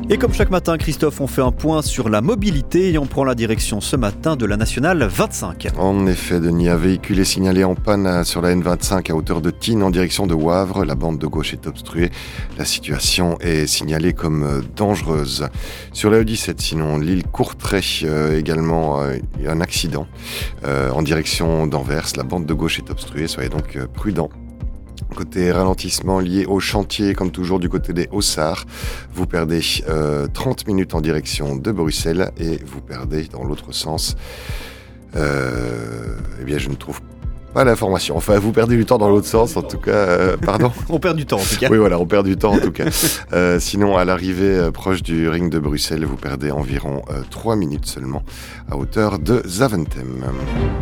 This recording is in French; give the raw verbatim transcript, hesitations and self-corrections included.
Et comme chaque matin, Christophe, on fait un point sur la mobilité et on prend la direction ce matin de la nationale vingt-cinq. En effet, Denis, un véhicule est signalé en panne sur la N vingt-cinq à hauteur de Tignes en direction de Wavre. La bande de gauche est obstruée. La situation est signalée comme dangereuse. Sur la E dix-sept, sinon, l'île Courtrai, euh, également, euh, il y a un accident euh, en direction d'Anvers. La bande de gauche est obstruée, soyez donc euh, prudents. Côté ralentissement lié au chantier, comme toujours du côté des Hauts-Sarts, vous perdez euh, trente minutes en direction de Bruxelles et vous perdez dans l'autre sens. Euh, eh bien, je ne trouve pas l'information. Enfin, vous perdez du temps dans l'autre sens, en tout cas. Euh, pardon. On perd du temps, en tout cas. Oui, voilà, on perd du temps, en tout cas. Euh, sinon, à l'arrivée euh, proche du ring de Bruxelles, vous perdez environ euh, trois minutes seulement à hauteur de Zaventem.